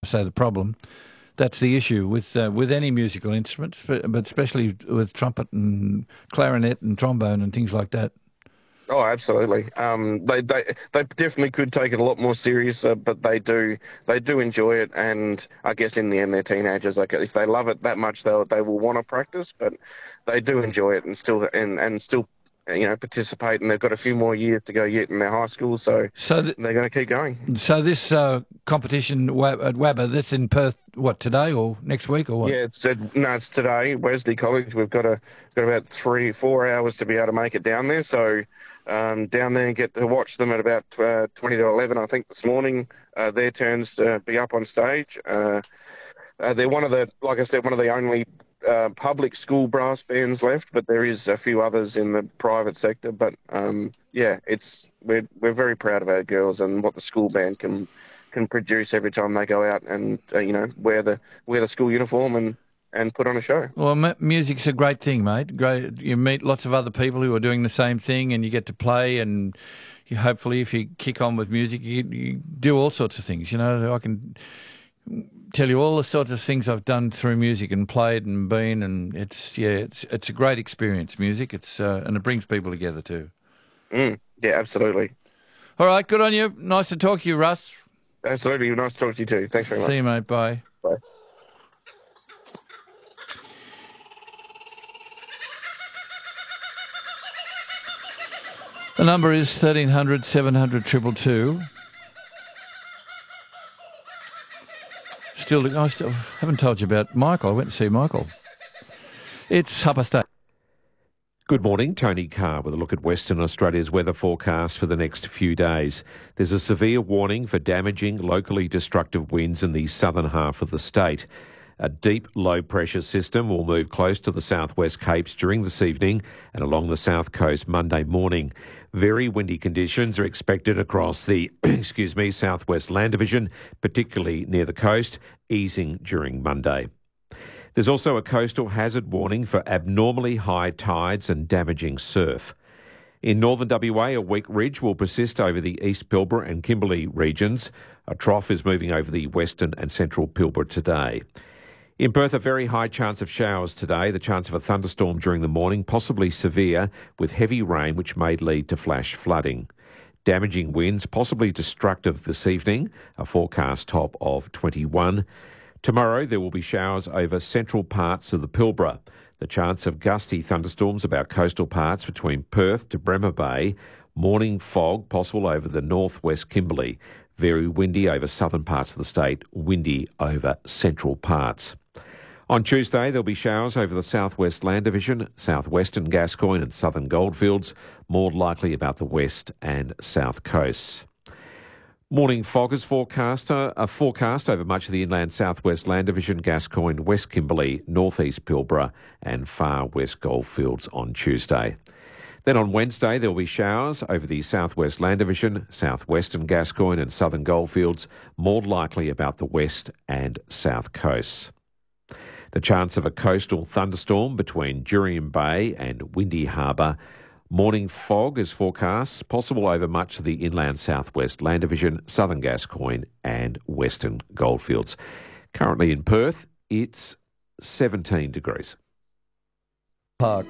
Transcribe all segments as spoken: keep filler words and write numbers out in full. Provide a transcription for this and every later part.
say the problem. That's the issue with uh, with any musical instrument, but especially with trumpet and clarinet and trombone and things like that. Oh, absolutely. Um, they they they definitely could take it a lot more serious, uh, but they do they do enjoy it, and I guess in the end they're teenagers. Like if they love it that much, they'll they will want to practice, but they do enjoy it and still and and still you know participate. And they've got a few more years to go yet in their high school, so So th- they're going to keep going. So this uh, competition wa- at W A B A, that's in Perth, what, today or next week or what? Yeah, it's uh, no, it's today. Wesley College. We've got a got about three, four hours to be able to make it down there. So um, down there and get to watch them at about uh, twenty to eleven, I think, this morning. Uh, their turns to be up on stage. Uh, uh, they're one of the, like I said, one of the only uh, public school brass bands left, but there is a few others in the private sector. But um, yeah, it's we're we're very proud of our girls and what the school band can. can produce every time they go out and uh, you know wear the wear the school uniform and, and put on a show. Well, m- music's a great thing, mate. Great, you meet lots of other people who are doing the same thing, and you get to play. And you, hopefully, if you kick on with music, you, you do all sorts of things. You know, I can tell you all the sorts of things I've done through music and played and been, and it's yeah, it's it's a great experience. Music, it's uh, and it brings people together too. Mm, yeah, absolutely. All right, good on you. Nice to talk to you, Russ. Absolutely. Nice to talk to you too. Thanks very much. See you, mate. Bye. Bye. The number is thirteen hundred, seven hundred, two two two. Still, I still haven't told you about Michael. I went to see Michael. It's Upper State. Good morning, Tony Carr with a look at Western Australia's weather forecast for the next few days. There's a severe warning for damaging, locally destructive winds in the southern half of the state. A deep low-pressure system will move close to the southwest Capes during this evening and along the south coast Monday morning. Very windy conditions are expected across the, excuse me, southwest land division, particularly near the coast, easing during Monday. There's also a coastal hazard warning for abnormally high tides and damaging surf. In northern W A, a weak ridge will persist over the East Pilbara and Kimberley regions. A trough is moving over the western and central Pilbara today. In Perth, a very high chance of showers today, the chance of a thunderstorm during the morning, possibly severe, with heavy rain which may lead to flash flooding. Damaging winds, possibly destructive this evening, a forecast top of twenty-one. Tomorrow there will be showers over central parts of the Pilbara. The chance of gusty thunderstorms about coastal parts between Perth to Bremer Bay. Morning fog possible over the northwest Kimberley. Very windy over southern parts of the state. Windy over central parts. On Tuesday there'll be showers over the southwest land division, southwestern Gascoyne and southern Goldfields. More likely about the west and south coasts. Morning fog is forecast, uh, a forecast over much of the inland southwest land division, Gascoyne, West Kimberley, northeast Pilbara and far west Goldfields on Tuesday. Then on Wednesday there will be showers over the southwest land division, southwestern Gascoyne and southern Goldfields, more likely about the west and south coasts. The chance of a coastal thunderstorm between Jurien Bay and Windy Harbour. Morning fog is forecast, possible over much of the inland southwest land division, southern Gascoyne and western Goldfields. Currently in Perth, it's seventeen degrees. Park.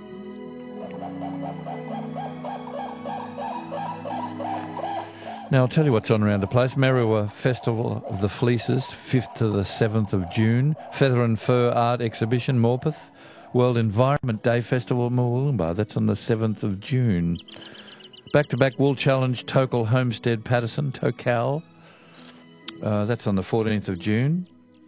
Now, I'll tell you what's on around the place. Merriwa Festival of the Fleeces, fifth to the seventh of June. Feather and Fur Art Exhibition, Morpeth. World Environment Day Festival, Mooloomba. That's on the seventh of June. Back-to-back Wool Challenge, Tokal Homestead Patterson, Tokal. Uh, that's on the fourteenth of June.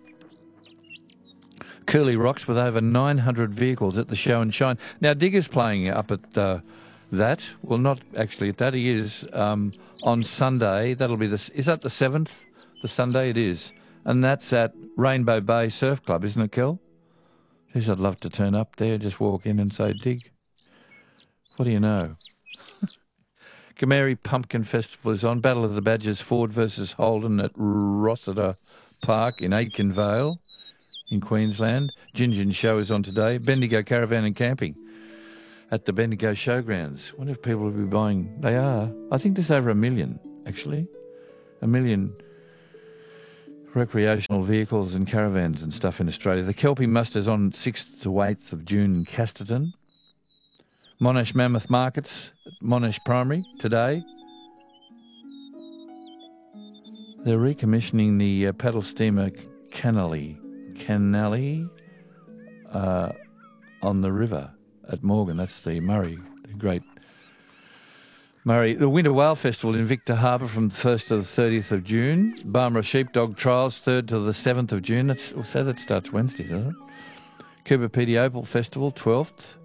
Curly Rocks with over nine hundred vehicles at the Show and Shine. Now, Digger's playing up at uh, that. Well, not actually at that. He is um, on Sunday. That'll be the... Is that the seventh? The Sunday it is. And that's at Rainbow Bay Surf Club, isn't it, Kel? Geez, I'd love to turn up there, just walk in and say, Dig, what do you know? Gameri Pumpkin Festival is on. Battle of the Badgers, Ford versus Holden at Rossiter Park in Aitken Vale in Queensland. Gin Show is on today. Bendigo Caravan and Camping at the Bendigo Showgrounds. I wonder if people will be buying. They are. I think there's over a million, actually. A million recreational vehicles and caravans and stuff in Australia. The Kelpie Muster's on sixth to eighth of June in Casterton. Monash Mammoth Markets at Monash Primary today. They're recommissioning the uh, paddle steamer Canally, Canally uh, on the river at Morgan. That's the Murray, the great Murray. The Winter Whale Festival in Victor Harbour from the first to the thirtieth of June. Barmera Sheepdog Trials, third to the seventh of June. That's, so that starts Wednesday, doesn't it? Coober Pedy Opal Festival, twelfth.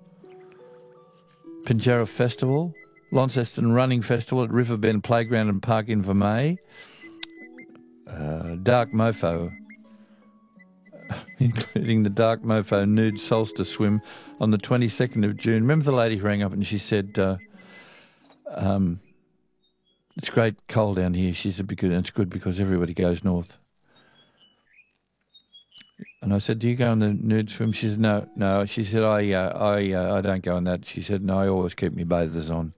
Pinjarra Festival. Launceston Running Festival at Riverbend Playground and Park in Vermey. Uh, Dark Mofo, including the Dark Mofo Nude Solstice Swim on the twenty-second of June. Remember the lady who rang up and she said, uh, um, it's great cold down here. She said, because it's good because everybody goes north. And I said, do you go on the nude swim? She said, no, no. She said, I uh, I, uh, I don't go on that. She said, no, I always keep my bathers on.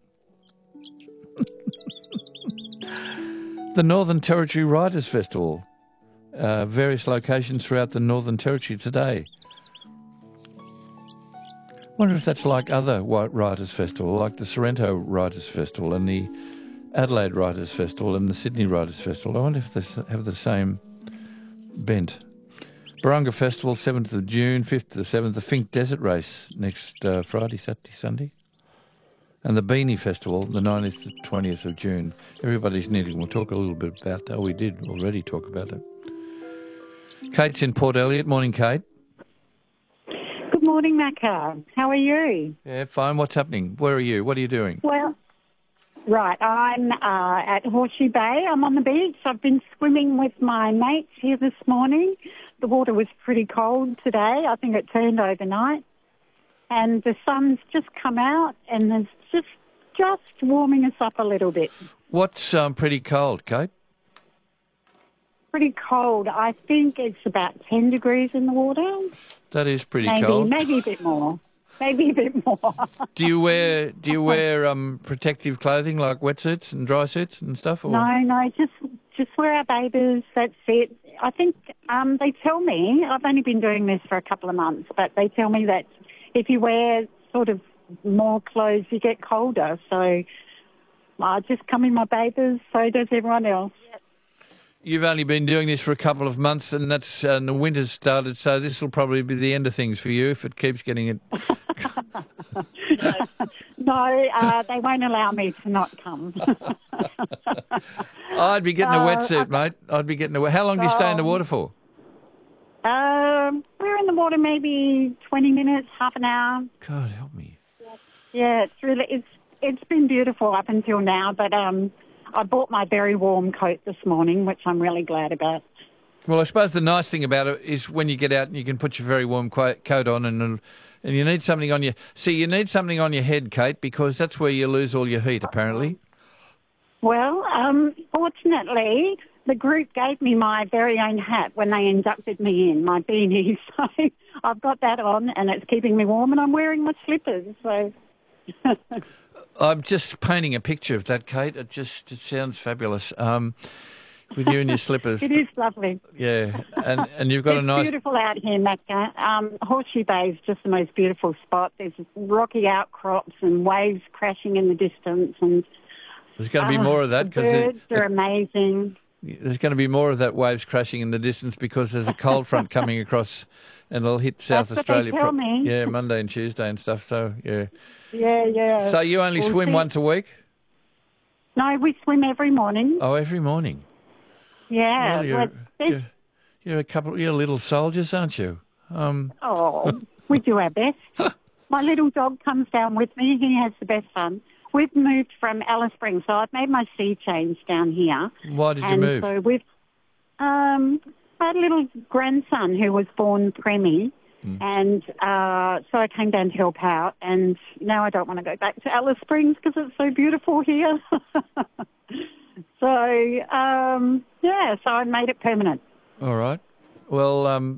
The Northern Territory Writers' Festival. Uh, various locations throughout the Northern Territory today. Wonder if that's like other Writers' Festival, like the Sorrento Writers' Festival and the Adelaide Writers' Festival and the Sydney Writers' Festival. I wonder if they have the same bent. Barunga Festival, seventh of June, fifth to the seventh. The Fink Desert Race next uh, Friday, Saturday, Sunday. And the Beanie Festival, the nineteenth to twentieth of June. Everybody's knitting. We'll talk a little bit about that. Oh, we did already talk about it. Kate's in Port Elliot. Morning, Kate. Good morning, Macca. How are you? Yeah, fine. What's happening? Where are you? What are you doing? Well, right. I'm uh, at Horseshoe Bay. I'm on the beach. I've been swimming with my mates here this morning. The water was pretty cold today. I think it turned overnight. And the sun's just come out and there's just just warming us up a little bit. What's um, pretty cold, Kate? Pretty cold. I think it's about ten degrees in the water. That is pretty maybe, cold. Maybe a bit more. Maybe a bit more. Do you wear Do you wear um, protective clothing like wetsuits and dry suits and stuff? Or? No, no, just just wear our bathers. That's it. I think um, they tell me. I've only been doing this for a couple of months, but they tell me that if you wear sort of more clothes, you get colder. So I just come in my bathers, so does everyone else. You've only been doing this for a couple of months and that's uh, and the winter's started, so this will probably be the end of things for you if it keeps getting it. No, uh, they won't allow me to not come. I'd be getting a uh, wetsuit, mate. I'd be getting a. How long do you stay in the water for? Um, we're in the water maybe twenty minutes, half an hour. God help me. Yeah, it's really it's it's been beautiful up until now, but um, I bought my very warm coat this morning, which I'm really glad about. Well, I suppose the nice thing about it is when you get out and you can put your very warm coat on, and and you need something on your. See, you need something on your head, Kate, because that's where you lose all your heat, apparently. Well, um, fortunately, the group gave me my very own hat when they inducted me in, my beanie. So I've got that on, and it's keeping me warm, and I'm wearing my slippers. So. I'm just painting a picture of that, Kate. It just it sounds fabulous. Um, with you in your slippers. It is lovely. Yeah, and and you've got it's a nice. It's beautiful out here, Macca. Um, Horseshoe Bay is just the most beautiful spot. There's rocky outcrops and waves crashing in the distance, and there's going to be uh, more of that because the birds it, are amazing. There's going to be more of that waves crashing in the distance because there's a cold front coming across, and it'll hit South That's Australia. What they tell pro- me. Yeah, Monday and Tuesday and stuff. So yeah. Yeah, yeah. So you only we'll swim see. once a week? No, we swim every morning. Oh, every morning. Yeah. Well, you're, you're, you're a couple. You're little soldiers, aren't you? Um. Oh, we do our best. My little dog comes down with me. He has the best fun. We've moved from Alice Springs, so I've made my sea change down here. Why did you and move? So we've um, I had a little grandson who was born preemie. Mm. And uh, so I came down to help out, and now I don't want to go back to Alice Springs because it's so beautiful here. so, um, yeah, so I made it permanent. All right. Well, um,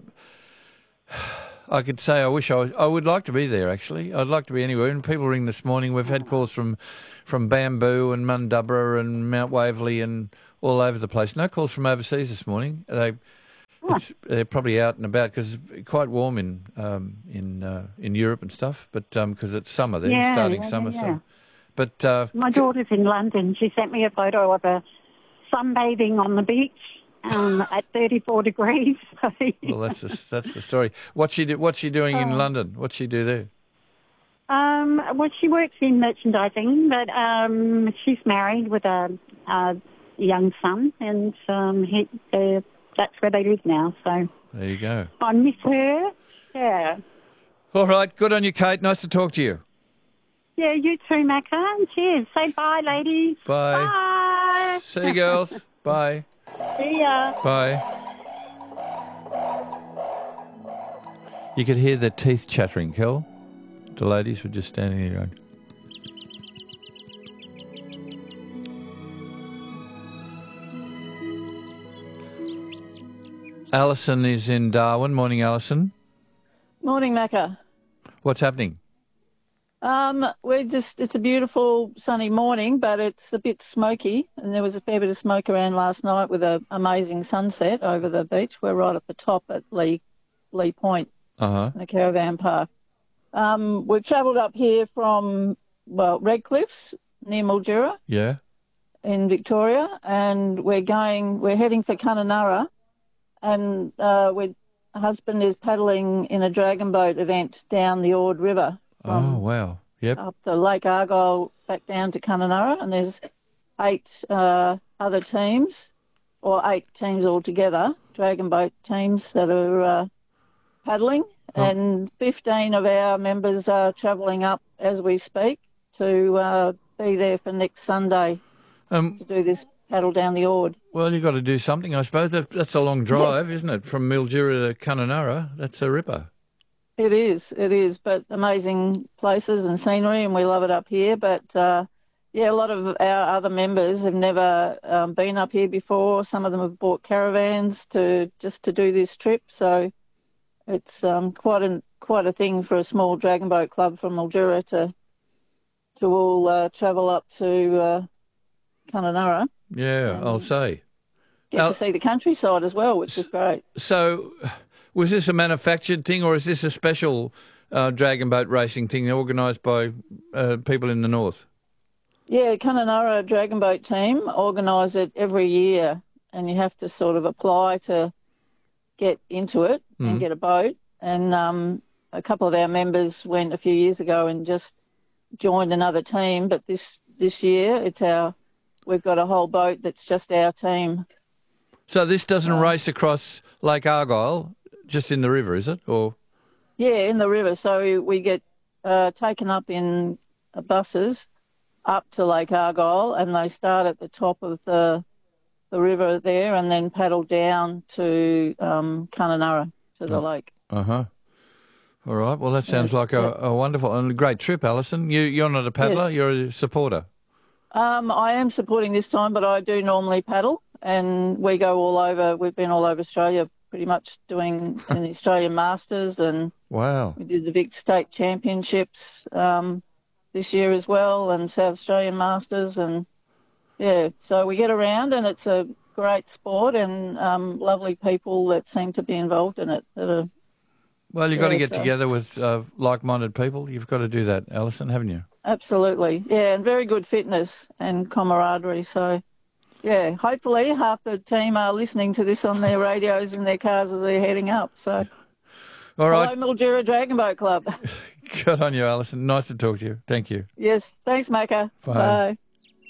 I could say I wish I was, I would like to be there, actually. I'd like to be anywhere. And people ring this morning. We've had calls from, from Bamboo and Mundubbera and Mount Waverley and all over the place. No calls from overseas this morning. They, Oh. it's, they're probably out and about because it's quite warm in um, in uh, in Europe and stuff. But because it's summer, they're Yeah, starting yeah, summer. yeah, So. yeah. But uh, My daughter's in London. She sent me a photo of her sunbathing on the beach um, at thirty-four degrees. well, that's the, that's the story. What's she do, What's she doing in Oh. London? What's she do there? Um, well, she works in merchandising, but um, she's married with a, a young son, and um, he, they're- that's where they live now. So There you go. I miss her. Yeah. All right. Good on you, Kate. Nice to talk to you. Yeah, you too, Macca. Cheers. Say bye, ladies. Bye. Bye. See you, girls. Bye. See ya. Bye. You could hear their teeth chattering, Kel. The ladies were just standing there going... Alison is in Darwin. Morning, Alison. Morning, Macca. What's happening? Um, we're just, it's a beautiful sunny morning, but it's a bit smoky, and there was a fair bit of smoke around last night with an amazing sunset over the beach. We're right at the top at Lee, Lee Point, Uh-huh. in the caravan park. Um, we've travelled up here from, well, Redcliffs, near Mildura Yeah? in Victoria, and we're going, we're heading for Kununurra, and uh, we're, husband is paddling in a dragon boat event down the Ord River. Oh, wow. Yep. Up the Lake Argyle back down to Kununurra, and there's eight uh, other teams, or eight teams altogether, dragon boat teams that are uh, paddling, Oh. and fifteen of our members are travelling up as we speak to uh, be there for next Sunday Um, to do this paddle down the Ord. well, you've got to do something, I suppose. That, that's a long drive, isn't it? From Mildura to Kununurra. That's a ripper. It is, it is, but amazing places and scenery, and we love it up here. But, uh, yeah, a lot of our other members have never um, been up here before. Some of them have bought caravans to just to do this trip, so it's um, quite a quite a thing for a small dragon boat club from Mildura to to all uh, travel up to uh, Kununurra. Yeah, I'll say. Get Now- to see the countryside as well, which is great. So, was this a manufactured thing, or is this a special uh, dragon boat racing thing organised by uh, people in the north? Yeah, Kununurra Dragon Boat Team organise it every year, and you have to sort of apply to get into it Mhm. and get a boat. And um, a couple of our members went a few years ago and just joined another team, but this this year it's our we've got a whole boat that's just our team. So this doesn't race across Lake Argyle, just in the river, is it? Or Yeah, in the river. So we get uh, taken up in uh, buses up to Lake Argyle, and they start at the top of the the river there, and then paddle down to um, Kununurra to the Oh. lake. uh huh. All right. Well, that sounds Yeah, like a, a wonderful and a great trip, Alison. You you're not a paddler. Yes. You're a supporter. Um, I am supporting this time, but I do normally paddle, and we go all over. We've been all over Australia, pretty much doing in the Australian Masters, and Wow. we did the Vic State Championships um, this year as well, and South Australian Masters, and yeah, so we get around, and it's a great sport, and um, lovely people that seem to be involved in it. That are, Well, you've got to Yeah, get so- together with uh, like-minded people. You've got to do that, Alison, haven't you? absolutely, yeah, and very good fitness and camaraderie. So, yeah, hopefully half the team are listening to this on their radios in their cars as they're heading up. So, All right. hello, Mildura Dragon Boat Club. Good on you, Alison. Nice to talk to you. Thank you. Yes, thanks, Macca. Bye. Bye.